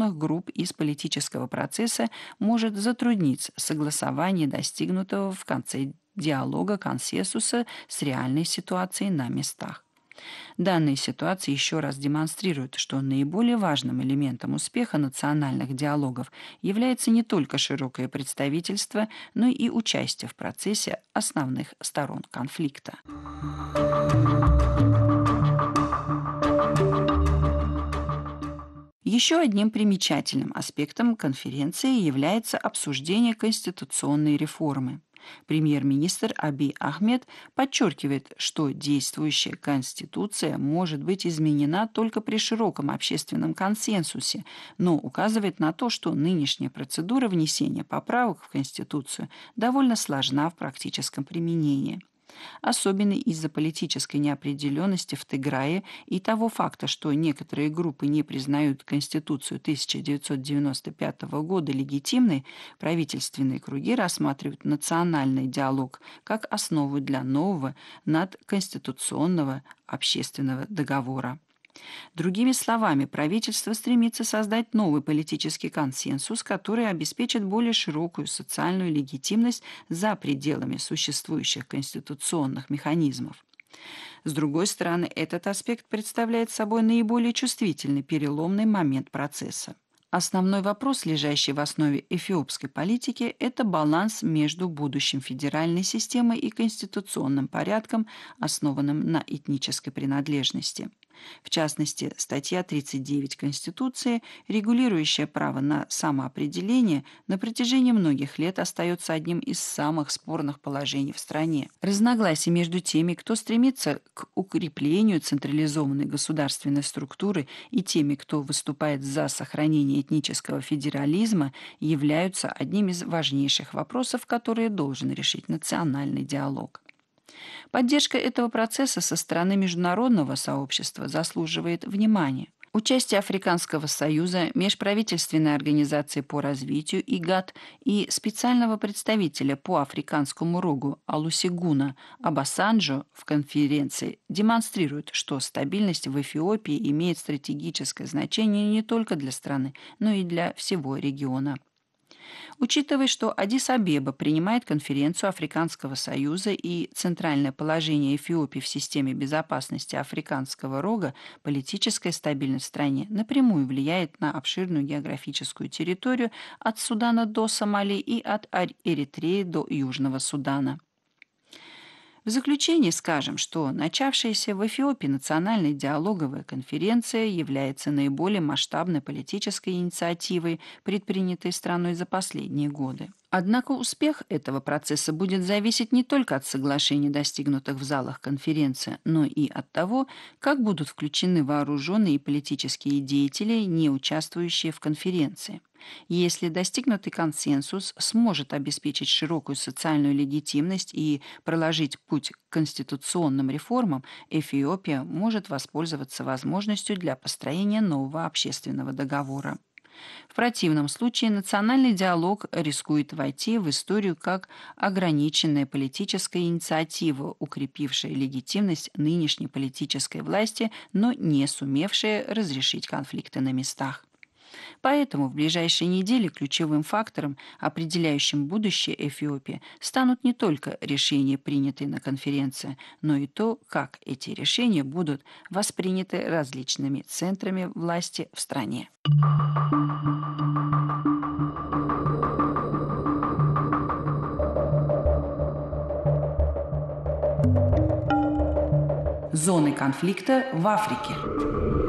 оппозиционных групп из политического процесса может затруднить согласование достигнутого в конце диалога консенсуса с реальной ситуацией на местах. Данные ситуации еще раз демонстрируют, что наиболее важным элементом успеха национальных диалогов является не только широкое представительство, но и участие в процессе основных сторон конфликта. Еще одним примечательным аспектом конференции является обсуждение конституционной реформы. Премьер-министр Абий Ахмед подчеркивает, что действующая Конституция может быть изменена только при широком общественном консенсусе, но указывает на то, что нынешняя процедура внесения поправок в Конституцию довольно сложна в практическом применении. Особенно из-за политической неопределенности в Тиграе и того факта, что некоторые группы не признают Конституцию 1995 года легитимной, правительственные круги рассматривают национальный диалог как основу для нового надконституционного общественного договора. Другими словами, правительство стремится создать новый политический консенсус, который обеспечит более широкую социальную легитимность за пределами существующих конституционных механизмов. С другой стороны, этот аспект представляет собой наиболее чувствительный переломный момент процесса. Основной вопрос, лежащий в основе эфиопской политики, это баланс между будущим федеральной системой и конституционным порядком, основанным на этнической принадлежности. В частности, статья 39 Конституции, регулирующая право на самоопределение, на протяжении многих лет остается одним из самых спорных положений в стране. Разногласия между теми, кто стремится к укреплению централизованной государственной структуры, и теми, кто выступает за сохранение этнического федерализма, являются одним из важнейших вопросов, которые должен решить национальный диалог. Поддержка этого процесса со стороны международного сообщества заслуживает внимания. Участие Африканского союза, Межправительственной организации по развитию ИГАД и специального представителя по Африканскому рогу Алусигуна Обасанджо в конференции демонстрируют, что стабильность в Эфиопии имеет стратегическое значение не только для страны, но и для всего региона. Учитывая, что Аддис-Абеба принимает конференцию Африканского союза и центральное положение Эфиопии в системе безопасности Африканского рога, политическая стабильность в стране напрямую влияет на обширную географическую территорию от Судана до Сомали и от Эритреи до Южного Судана. В заключение скажем, что начавшаяся в Эфиопии национальная диалоговая конференция является наиболее масштабной политической инициативой, предпринятой страной за последние годы. Однако успех этого процесса будет зависеть не только от соглашений, достигнутых в залах конференции, но и от того, как будут включены вооруженные и политические деятели, не участвующие в конференции. Если достигнутый консенсус сможет обеспечить широкую социальную легитимность и проложить путь к конституционным реформам, Эфиопия может воспользоваться возможностью для построения нового общественного договора. В противном случае национальный диалог рискует войти в историю как ограниченная политическая инициатива, укрепившая легитимность нынешней политической власти, но не сумевшая разрешить конфликты на местах. Поэтому в ближайшие недели ключевым фактором, определяющим будущее Эфиопии, станут не только решения, принятые на конференции, но и то, как эти решения будут восприняты различными центрами власти в стране. Зоны конфликта в Африке.